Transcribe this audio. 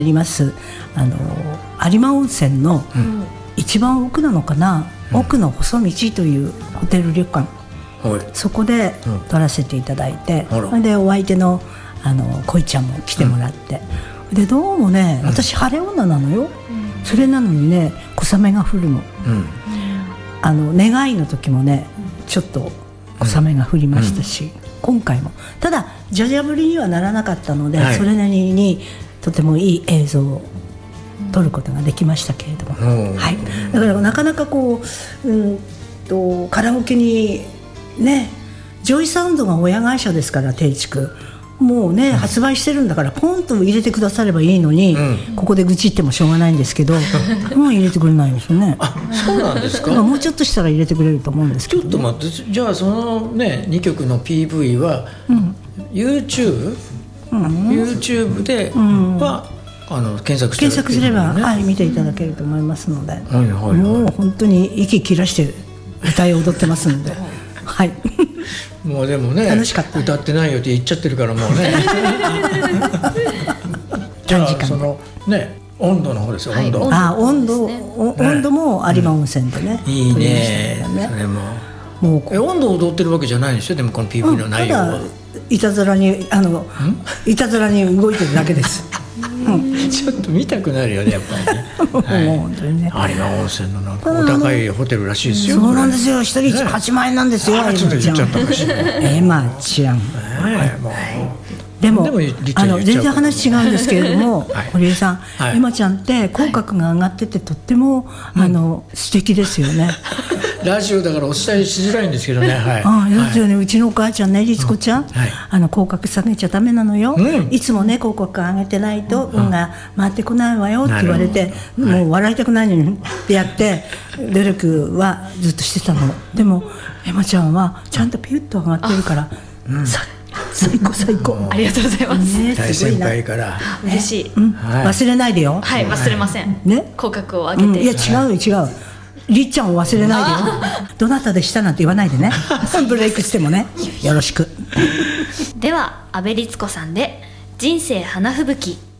ります有馬温泉の一番奥なのかな、奥の細道というホテル旅館、そこで撮らせていただいて、でお相手の恋ちゃんも来てもらって、でどうもね、私晴れ女なのよ、それなのにね小雨が降るの、願いの時もねちょっと小雨が降りましたし、今回もただじゃじゃ降りにはならなかったので、それなりにとてもいい映像を撮ることができましたけれども、だからなかなかこう、カラオケにね、ジョイサウンドが親会社ですから、定築もうね、発売してるんだからポンと入れてくださればいいのに、ここで愚痴ってもしょうがないんですけど、もう入れてくれないんですよね。 そうなんですか。 もうちょっとしたら入れてくれると思うんですけど、 ちょっと待って、じゃあそのね2曲の PV は、YouTube では、検索すれば、見ていただけると思いますので、もう本当に息切らして歌い踊ってますので、 もうでもね、 楽しかった。 歌ってないよって言っちゃってるからもうねじゃあそのね、温度の方ですよ、温度。 温度も有馬温泉でね、 いいね、それも。温度を踊ってるわけじゃないんですよ、でもこの PV の内容は。 ただいたずらに動いてるだけですちょっと見たくなるよね、やっぱりね。本当にね、有馬温泉のなんかお高いホテルらしいですよ。 そうなんですよ、一人8万円なんですよ。 ちょっと言っちゃったかしら。 エマちゃん。でも全然話違うんですけれども、堀江さん、エマちゃんって口角が上がっててとっても素敵ですよね。 ラジオだからお伝えしづらいんですけどね。 ですよね。うちのお母ちゃんね、律子ちゃん、口角下げちゃダメなのよ。いつもね口角上げてないと運が回ってこないわよって言われて、もう笑いたくないのにってやって努力はずっとしてたの。でもエマちゃんはちゃんとピュッと上がってるから、最高最高。 ありがとうございます。 大先輩から嬉しい。 忘れないでよ。 はい、忘れません。ね、口角を上げて。 いや違うよ違う。りっちゃんを忘れないでよ。どなたでしたなんて言わないでね。ブレイクしてもね、よろしく。 では阿部律子さんで人生花吹雪。